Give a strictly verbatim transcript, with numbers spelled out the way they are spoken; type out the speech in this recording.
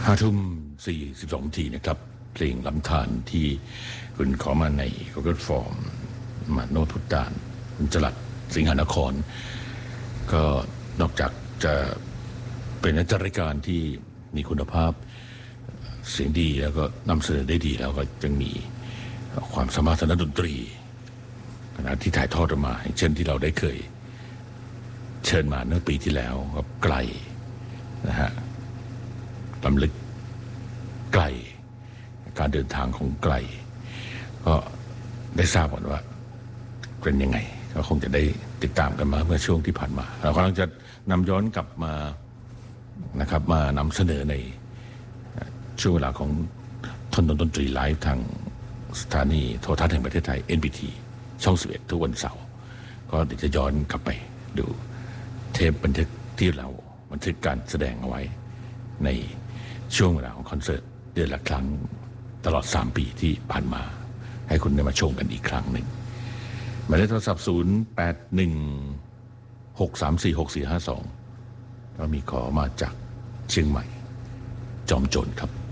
ห้าทุ่มสี่สิบสองทีนะครับเพลงลำธารที่คุณขอมาในก็เกิดฟอร์มมาโนพุทธานคุณจรัสสิงหานครก็นอกจากจะเป็นนักจัดรายการที่มีคุณภาพเสียงดีแล้วก็นำเสนอได้ดีแล้วก็ยังมีความสามารถทางด้านดนตรีขณะที่ถ่ายทอดออกมาอย่างเช่นที่เราได้เคยเชิญมาเมื่อปีที่แล้วกับไกลนะฮะลำลึกไกลการเดินทางของไกลก็ได้ทราบก่อนว่าเป็นยังไงก็คงจะได้ติดตามกันมาเมื่อช่วงที่ผ่านมาเรากำลังจะนำย้อนกลับมานะครับมานำเสนอในช่วงเวลาของทนดนตรีไลฟ์ทางสถานีโทรทัศน์แห่งประเทศไทย เอ็น บี ที ช่องสิบเอ็ดทุกวันเสาร์ก็เดี๋ยวจะย้อนกลับไปดูเทปบันทึกที่เราบันทึกการแสดงเอาไว้ในช่วงเวลาของคอนเสิร์ตเดือนละครั้งตลอดสามปีที่ผ่านมาให้คุณได้มาชมกันอีกครั้งหนึ่งหมายเลขโทรศัพท์ศูนย์ แปด หนึ่ง หก สาม สี่ หก สี่ ห้า สองก็มีขอมาจากเชียงใหม่จอมโจรครับ